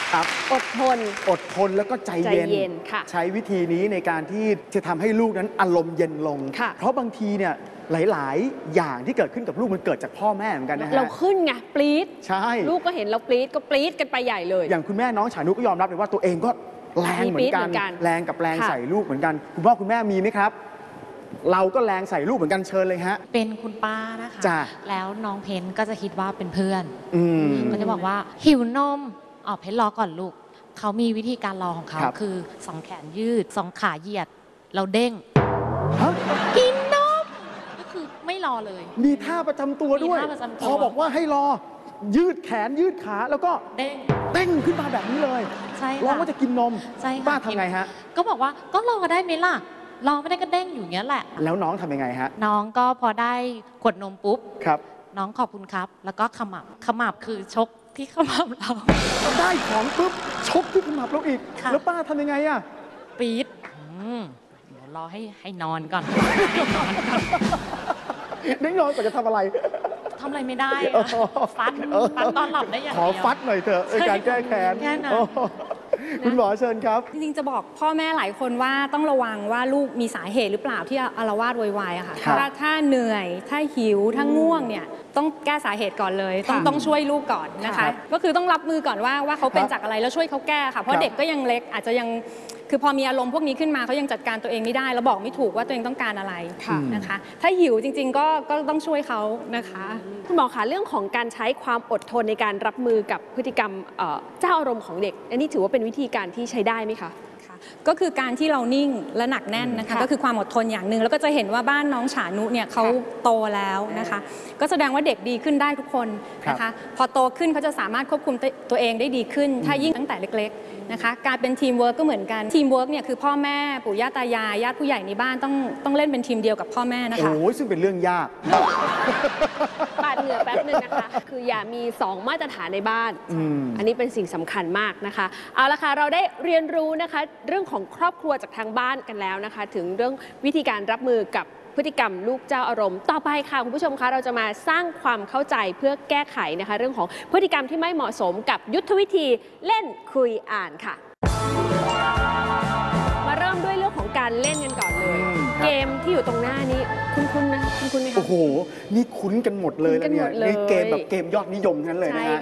ครับอดทนแล้วก็ใจเย็นค่ะใช้วิธีนี้ในการที่จะทำให้ลูกนั้นอารมณ์เย็นลงเพราะบางทีเนี่ยหลายๆอย่างที่เกิดขึ้นกับลูกมันเกิดจากพ่อแม่เหมือนกันนะฮะเราขึ้นไงปรี๊ดใช่ลูกก็เห็นเราปรี๊ดก็ปรี๊ดกันไปใหญ่เลยอย่างคุณแม่น้องฉานุก็ยอมรับเลยว่าตัวเองก็แรงเหมือนกันแรงกับแรงใส่ลูกเหมือนกันคุณพ่อคุณแม่มีไหมครับเราก็แรงใส่ลูกเหมือนกันเชิญเลยฮะเป็นคุณป้านะคะแล้วน้องเพนก็จะคิดว่าเป็นเพื่อนก็จะบอกว่าหิวนมเพนรอก่อนลูกเขามีวิธีการรอของเขาคือสองแขนยืดสองขาเหยียดเราเด้งกินนมก็คือไม่รอเลยมีท่าประจำตัวด้วยพอบอกว่าให้รอยืดแขนยืดขาแล้วก็เด้งขึ้นมาแบบนี้เลยใช่ร้องว่าจะกินนมป้าทำไงฮะก็บอกว่าก็รอได้ไหมล่ะรอไม่ได้ก็เด้งอยู่อย่างนี้แหละแล้วน้องทำยังไงฮะน้องก็พอได้ขวดนมปุ๊บครับน้องขอบคุณครับแล้วก็ขมับคือชกที่ขมับเราได้ของปุ๊บชกที่ขมับเราอีกแล้วป้าทำยังไงอะปี๊ดเดี๋ยวรอให้นอนก่อนได้นอนก่อนจะทำอะไรไม่ได้ฟัดตอนหลับได้อย่างเดียวขอฟัดหน่อยเถอะในการแก้แค้นคุณหมอเชิญครับจริงๆจะบอกพ่อแม่หลายคนว่าต้องระวังว่าลูกมีสาเหตุหรือเปล่าที่อาละวาดโวยวายอะค่ะถ้าเหนื่อยถ้าหิวถ้าง่วงเนี่ยต้องแก้สาเหตุก่อนเลยต้องช่วยลูกก่อนนะคะก็คือต้องรับมือก่อนว่าเขาเป็นจากอะไรแล้วช่วยเขาแก้ค่ะเพราะเด็กก็ยังเล็กอาจจะยังคือพอมีอารมณ์พวกนี้ขึ้นมาเขายังจัดการตัวเองไม่ได้แล้วบอกไม่ถูกว่าตัวเองต้องการอะไรนะคะถ้าหิวจริงๆก็ต้องช่วยเขานะคะคุณหมอคะเรื่องของการใช้ความอดทนในการรับมือกับพฤติกรรมเจ้าอารมณ์ของเด็กอันนี้ถือว่าเป็นวิธีการที่ใช้ได้ไหมคะก็คือการที่เรานิ่งและหนักแน่นนะคะก็คือความอดทนอย่างหนึ่งแล้วก็จะเห็นว่าบ้านน้องฉานุเนี่ยเขาโตแล้วนะคะก็แสดงว่าเด็กดีขึ้นได้ทุกคนนะคะพอโตขึ้นเขาจะสามารถควบคุมตัวเองได้ดีขึ้นถ้ายิ่งตั้งแต่เล็กๆนะคะการเป็นทีมเวิร์กก็เหมือนกันทีมเวิร์กเนี่ยคือพ่อแม่ปู่ย่าตายายญาติผู้ใหญ่ในบ้านต้องเล่นเป็นทีมเดียวกับพ่อแม่นะคะโอ้ยซึ่งเป็นเรื่องยากปาดเหงื่อแป๊บนึงนะคะคืออย่ามี2มาตรฐานในบ้านอันนี้เป็นสิ่งสำคัญมากนะคะเอาละค่ะเราได้เรียนรู้นะคะเรื่องของครอบครัวจากทางบ้านกันแล้วนะคะถึงเรื่องวิธีการรับมือกับพฤติกรรมลูกเจ้าอารมณ์ต่อไปค่ะคุณผู้ชมคะเราจะมาสร้างความเข้าใจเพื่อแก้ไขนะคะเรื่องของพฤติกรรมที่ไม่เหมาะสมกับยุทธวิธีเล่นคุยอ่านค่ะมาเริ่มด้วยเรื่องของการเล่นกันก่อนเลยเกมที่อยู่ตรงหน้านี้คุ้นๆนะคุ้นไหมคะโอ้โหนี่คุ้นกันหมดเลยแล้วเนี่ยนี่เกมแบบเกมยอดนิยมนั้นเลยนะฮะ